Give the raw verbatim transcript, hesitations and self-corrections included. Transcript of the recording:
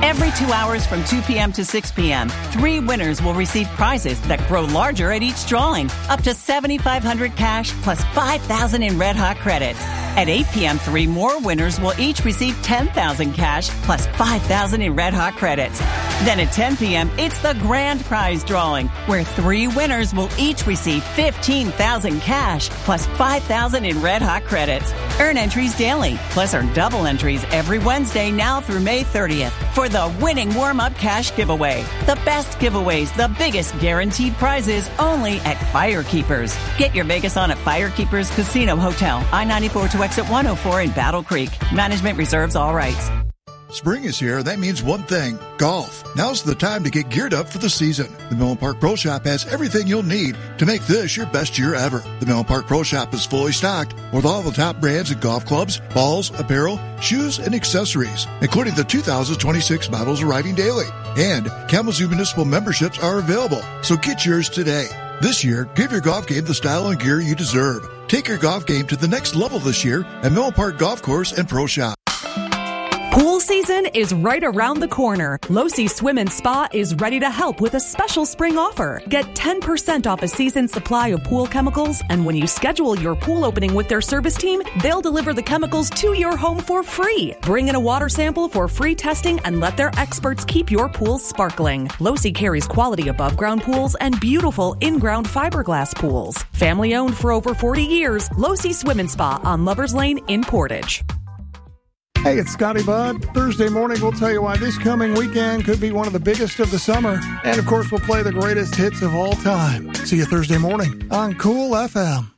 Every two hours from two p.m. to six p.m., three winners will receive prizes that grow larger at each drawing. Up to seven thousand five hundred dollars cash plus five thousand dollars in Red Hot credits. At eight p.m., three more winners will each receive ten thousand dollars cash plus five thousand dollars in Red Hot credits. Then at ten p.m., it's the grand prize drawing, where three winners will each receive fifteen thousand dollars cash plus five thousand dollars in Red Hot credits. Earn entries daily, plus earn double entries every Wednesday now through May thirtieth for the winning warm-up cash giveaway. The best giveaways, the biggest guaranteed prizes, only at Firekeepers. Get your Vegas on at Firekeepers Casino Hotel, I ninety-four to exit one oh four in Battle Creek. Management reserves all rights. Spring is here. That means one thing, golf. Now's the time to get geared up for the season. The Millon Park Pro Shop has everything you'll need to make this your best year ever. The Millon Park Pro Shop is fully stocked with all the top brands in golf clubs, balls, apparel, shoes, and accessories, including the two thousand twenty-six models arriving daily. And Kalamazoo Municipal memberships are available, so get yours today. This year, give your golf game the style and gear you deserve. Take your golf game to the next level this year at Millon Park Golf Course and Pro Shop. Pool season is right around the corner. Losi Swim and Spa is ready to help with a special spring offer. Get ten percent off a season's supply of pool chemicals, and when you schedule your pool opening with their service team, they'll deliver the chemicals to your home for free. Bring in a water sample for free testing and let their experts keep your pool sparkling. Losi carries quality above-ground pools and beautiful in-ground fiberglass pools. Family-owned for over forty years, Losi Swim and Spa on Lovers Lane in Portage. Hey, it's Scotty Budd. Thursday morning, we'll tell you why this coming weekend could be one of the biggest of the summer. And, of course, we'll play the greatest hits of all time. See you Thursday morning on Cool F M.